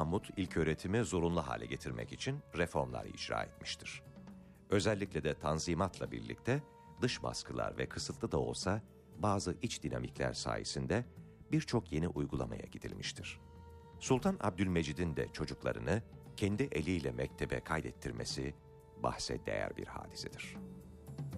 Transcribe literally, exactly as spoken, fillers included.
Mahmud ilköğretimi zorunlu hale getirmek için reformlar icra etmiştir. Özellikle de Tanzimat'la birlikte dış baskılar ve kısıtlı da olsa bazı iç dinamikler sayesinde birçok yeni uygulamaya gidilmiştir. Sultan Abdülmecid'in de çocuklarını kendi eliyle mektebe kaydettirmesi bahse değer bir hadisedir.